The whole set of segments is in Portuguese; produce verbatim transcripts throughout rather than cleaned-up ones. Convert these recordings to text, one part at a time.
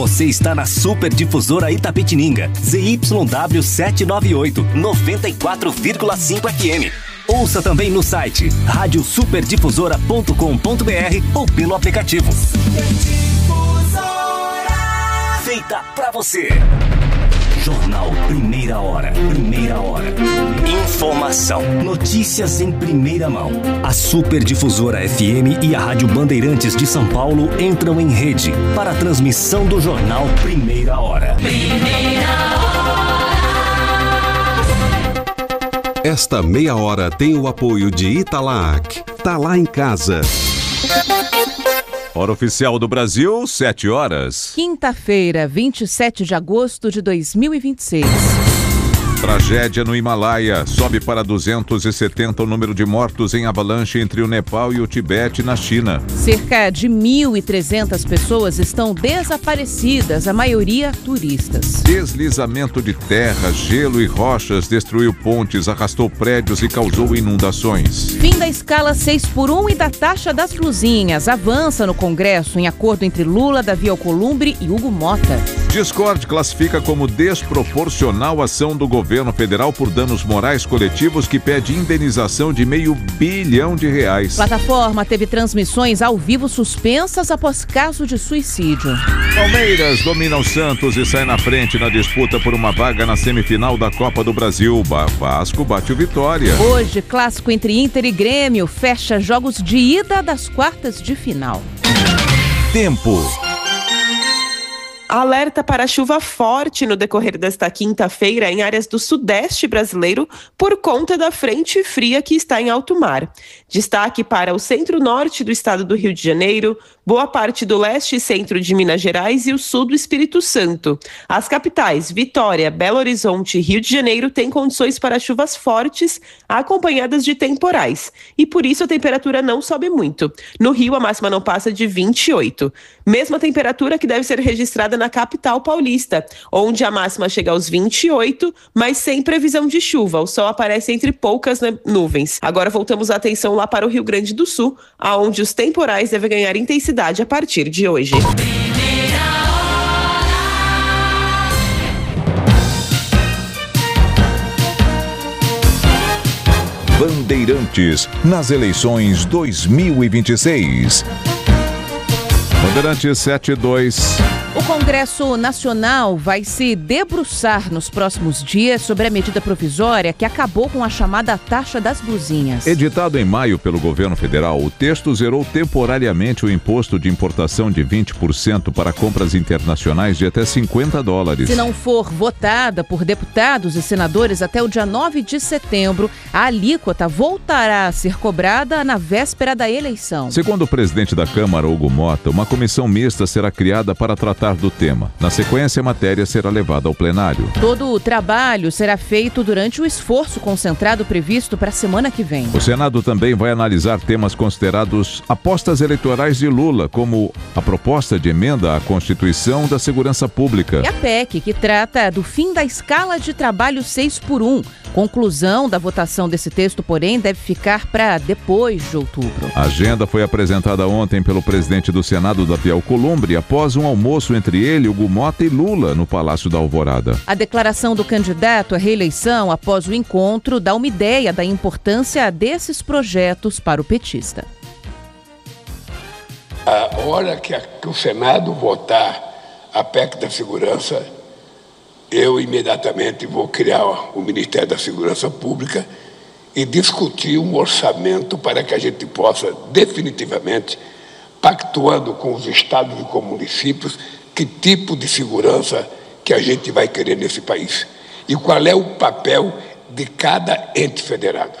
Você está na Super Difusora Itapetininga, Z Y W setecentos e noventa e oito, noventa e quatro vírgula cinco F M. Ouça também no site rádio super difusora ponto com ponto b r ou pelo aplicativo. Feita pra você. Jornal Primeira Hora. Primeira Hora. Informação. Notícias em primeira mão. A Super Difusora F M e a Rádio Bandeirantes de São Paulo entram em rede para a transmissão do Jornal Primeira Hora. Primeira Hora. Esta meia hora tem o apoio de Italac. Tá lá em casa. Hora oficial do Brasil, sete horas. Quinta-feira, vinte e sete de agosto de dois mil e vinte e seis. Tragédia no Himalaia. Sobe para duzentos e setenta o número de mortos em avalanche entre o Nepal e o Tibete, na China. Cerca de mil e trezentas pessoas estão desaparecidas, a maioria turistas. Deslizamento de terra, gelo e rochas destruiu pontes, arrastou prédios e causou inundações. Fim da escala seis por um e da taxa das blusinhas. Avança no Congresso em acordo entre Lula, Davi Alcolumbre e Hugo Mota. Discord classifica como desproporcional a ação do governo federal por danos morais coletivos que pede indenização de meio bilhão de reais. Plataforma teve transmissões ao vivo suspensas após caso de suicídio. Palmeiras domina o Santos e sai na frente na disputa por uma vaga na semifinal da Copa do Brasil. Vasco bate o Vitória. Hoje, clássico entre Inter e Grêmio fecha jogos de ida das quartas de final. Tempo. Alerta para chuva forte no decorrer desta quinta-feira em áreas do sudeste brasileiro por conta da frente fria que está em alto mar. Destaque para o centro-norte do estado do Rio de Janeiro, boa parte do leste e centro de Minas Gerais e o sul do Espírito Santo. As capitais Vitória, Belo Horizonte e Rio de Janeiro têm condições para chuvas fortes acompanhadas de temporais. E por isso a temperatura não sobe muito. No Rio a máxima não passa de vinte e oito. Mesma temperatura que deve ser registrada na capital paulista, onde a máxima chega aos vinte e oito, mas sem previsão de chuva. O sol aparece entre poucas nuvens. Agora voltamos a atenção lá para o Rio Grande do Sul, aonde os temporais devem ganhar intensidade a partir de hoje. Bandeirantes nas eleições dois mil e vinte e seis. Bandeirantes sete dois. O Congresso Nacional vai se debruçar nos próximos dias sobre a medida provisória que acabou com a chamada taxa das blusinhas. Editado em maio pelo governo federal, o texto zerou temporariamente o imposto de importação de vinte por cento para compras internacionais de até cinquenta dólares. Se não for votada por deputados e senadores até o dia nove de setembro, a alíquota voltará a ser cobrada na véspera da eleição. Segundo o presidente da Câmara, Hugo Mota, uma comissão mista será criada para tratar do tema. Na sequência, a matéria será levada ao plenário. Todo o trabalho será feito durante o esforço concentrado previsto para a semana que vem. O Senado também vai analisar temas considerados apostas eleitorais de Lula, como a proposta de emenda à Constituição da Segurança Pública. E a P E C, que trata do fim da escala de trabalho seis por um. Conclusão da votação desse texto, porém, deve ficar para depois de outubro. A agenda foi apresentada ontem pelo presidente do Senado, Davi Alcolumbre, após um almoço entre ele, Hugo Mota e Lula no Palácio da Alvorada. A declaração do candidato à reeleição após o encontro dá uma ideia da importância desses projetos para o petista. A hora que, a, que o Senado votar a P E C da Segurança, eu imediatamente vou criar o Ministério da Segurança Pública e discutir um orçamento para que a gente possa definitivamente, pactuando com os estados e com os municípios, que tipo de segurança que a gente vai querer nesse país e qual é o papel de cada ente federado.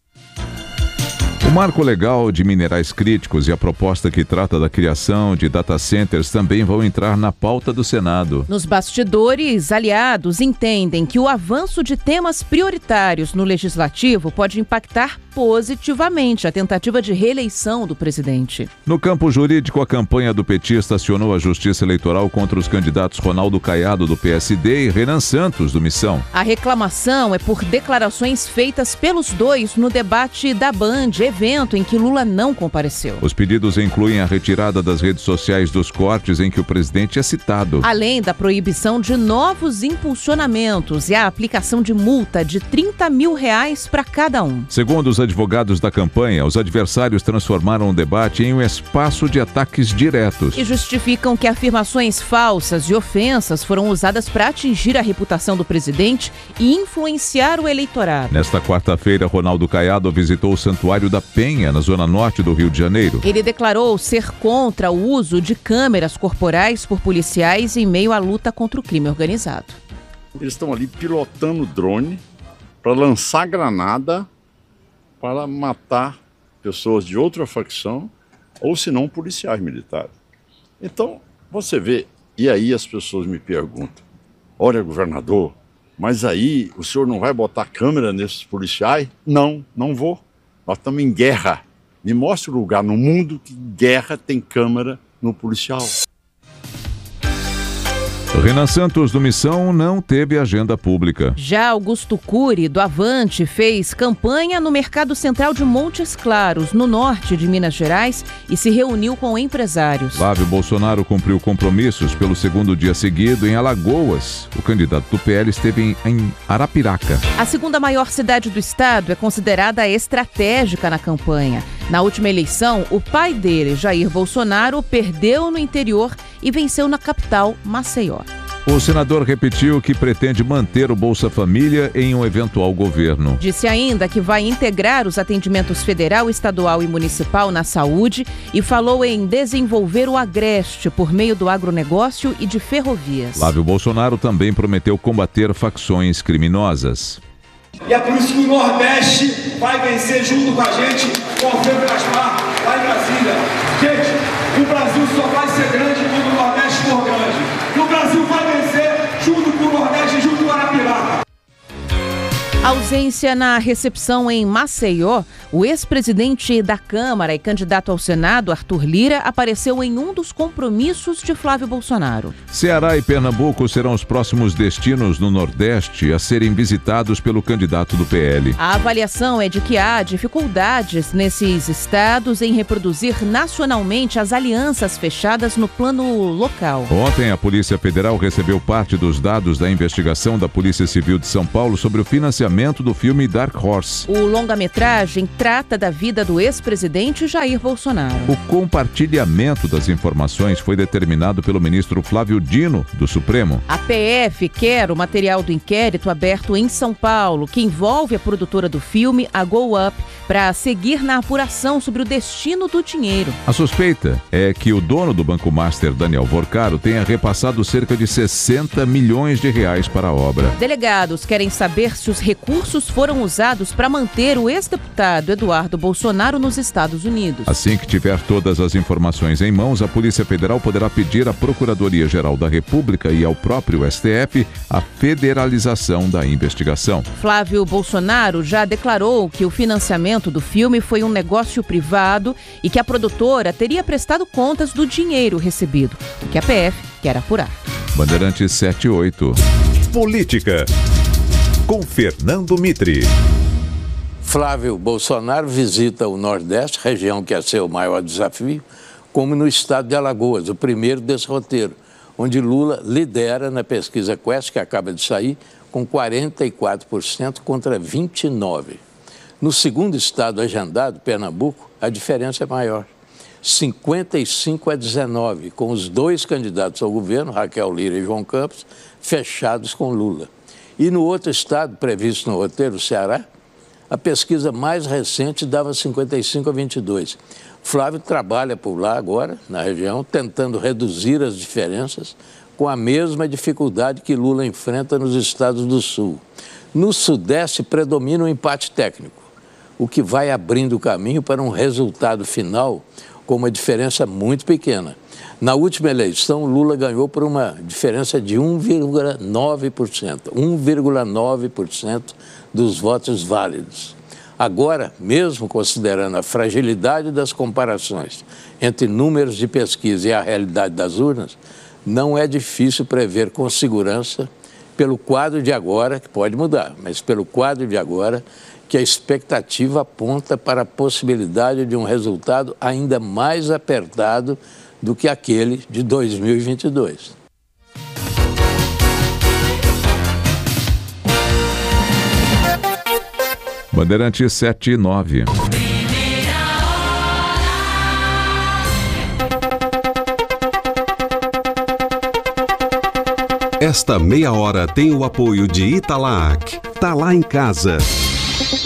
O marco legal de minerais críticos e a proposta que trata da criação de data centers também vão entrar na pauta do Senado. Nos bastidores, aliados entendem que o avanço de temas prioritários no Legislativo pode impactar positivamente a tentativa de reeleição do presidente. No campo jurídico, a campanha do petista acionou a Justiça Eleitoral contra os candidatos Ronaldo Caiado, do P S D, e Renan Santos, do Missão. A reclamação é por declarações feitas pelos dois no debate da Band, evento em que Lula não compareceu. Os pedidos incluem a retirada das redes sociais dos cortes em que o presidente é citado. Além da proibição de novos impulsionamentos e a aplicação de multa de trinta mil reais para cada um. Segundo os advogados da campanha, os adversários transformaram o debate em um espaço de ataques diretos. E justificam que afirmações falsas e ofensas foram usadas para atingir a reputação do presidente e influenciar o eleitorado. Nesta quarta-feira, Ronaldo Caiado visitou o Santuário da Penha, na zona norte do Rio de Janeiro. Ele declarou ser contra o uso de câmeras corporais por policiais em meio à luta contra o crime organizado. Eles estão ali pilotando drone para lançar granada para matar pessoas de outra facção ou, se não, policiais militares. Então, você vê, e aí as pessoas me perguntam, olha, governador, mas aí o senhor não vai botar câmera nesses policiais? Não, não vou. Nós estamos em guerra. Me mostre um lugar no mundo que guerra tem câmera no policial. Renan Santos, do Missão, não teve agenda pública. Já Augusto Cury, do Avante, fez campanha no Mercado Central de Montes Claros, no norte de Minas Gerais, e se reuniu com empresários. Flávio Bolsonaro cumpriu compromissos pelo segundo dia seguido em Alagoas. O candidato do P L esteve em Arapiraca. A segunda maior cidade do estado é considerada estratégica na campanha. Na última eleição, o pai dele, Jair Bolsonaro, perdeu no interior e venceu na capital, Maceió. O senador repetiu que pretende manter o Bolsa Família em um eventual governo. Disse ainda que vai integrar os atendimentos federal, estadual e municipal na saúde e falou em desenvolver o Agreste por meio do agronegócio e de ferrovias. Flávio Bolsonaro também prometeu combater facções criminosas. E é por isso que o Nordeste vai vencer junto com a gente, com o Alfredo Gaspar, lá em Brasília. Gente, o Brasil só vai ser grande quando o Nordeste for grande. E o Brasil vai vencer junto com o Nordeste, junto com o Arapiraca. Ausência na recepção em Maceió, o ex-presidente da Câmara e candidato ao Senado, Arthur Lira, apareceu em um dos compromissos de Flávio Bolsonaro. Ceará e Pernambuco serão os próximos destinos no Nordeste a serem visitados pelo candidato do P L. A avaliação é de que há dificuldades nesses estados em reproduzir nacionalmente as alianças fechadas no plano local. Ontem, a Polícia Federal recebeu parte dos dados da investigação da Polícia Civil de São Paulo sobre o financiamento do filme Dark Horse. O longa-metragem trata da vida do ex-presidente Jair Bolsonaro. O compartilhamento das informações foi determinado pelo ministro Flávio Dino, do Supremo. A P F quer o material do inquérito aberto em São Paulo, que envolve a produtora do filme, a Go Up, para seguir na apuração sobre o destino do dinheiro. A suspeita é que o dono do Banco Master, Daniel Vorcaro, tenha repassado cerca de sessenta milhões de reais para a obra. Delegados querem saber se os recursos foram usados para manter o ex-deputado Eduardo Bolsonaro nos Estados Unidos. Assim que tiver todas as informações em mãos, a Polícia Federal poderá pedir à Procuradoria-Geral da República e ao próprio S T F a federalização da investigação. Flávio Bolsonaro já declarou que o financiamento do filme foi um negócio privado e que a produtora teria prestado contas do dinheiro recebido, o que a P F quer apurar. Bandeirantes setenta e oito. Política, com Fernando Mitre. Flávio Bolsonaro visita o Nordeste, região que é seu maior desafio, como no estado de Alagoas, o primeiro desse roteiro, onde Lula lidera na pesquisa Quest, que acaba de sair, com quarenta e quatro por cento contra vinte e nove por cento. No segundo estado agendado, Pernambuco, a diferença é maior, cinquenta e cinco a dezenove, com os dois candidatos ao governo, Raquel Lira e João Campos, fechados com Lula. E no outro estado, previsto no roteiro, o Ceará, a pesquisa mais recente dava cinquenta e cinco a vinte e dois. Flávio trabalha por lá agora, na região, tentando reduzir as diferenças com a mesma dificuldade que Lula enfrenta nos estados do Sul. No Sudeste predomina o empate técnico, o que vai abrindo o caminho para um resultado final com uma diferença muito pequena. Na última eleição, Lula ganhou por uma diferença de um vírgula nove por cento, um vírgula nove por cento dos votos válidos. Agora, mesmo considerando a fragilidade das comparações entre números de pesquisa e a realidade das urnas, não é difícil prever com segurança pelo quadro de agora, que pode mudar, mas pelo quadro de agora, que a expectativa aponta para a possibilidade de um resultado ainda mais apertado do que aquele de dois mil e vinte e dois. Bandeirante sete e nove. Esta meia hora tem o apoio de Italac. Tá lá em casa.